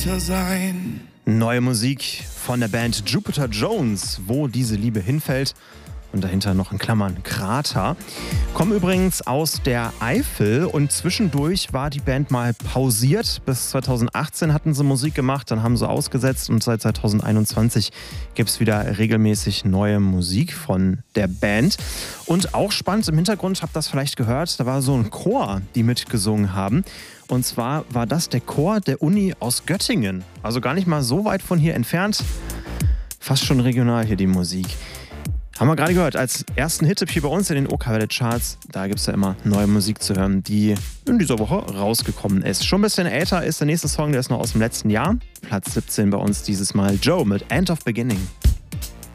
Jupiter sein. Neue Musik von der Band Jupiter Jones, wo diese Liebe hinfällt. Und dahinter noch in Klammern Krater. Kommen übrigens aus der Eifel und zwischendurch war die Band mal pausiert. Bis 2018 hatten sie Musik gemacht, dann haben sie ausgesetzt und seit 2021 gibt es wieder regelmäßig neue Musik von der Band. Und auch spannend im Hintergrund, habt ihr das vielleicht gehört, da war so ein Chor, die mitgesungen haben. Und zwar war das der Chor der Uni aus Göttingen. Also gar nicht mal so weit von hier entfernt. Fast schon regional hier die Musik. Haben wir gerade gehört, als ersten Hit hier bei uns in den OK-Welle-Charts. Da gibt es ja immer neue Musik zu hören, die in dieser Woche rausgekommen ist. Schon ein bisschen älter ist der nächste Song, der ist noch aus dem letzten Jahr. Platz 17 bei uns dieses Mal. Joe mit End of Beginning.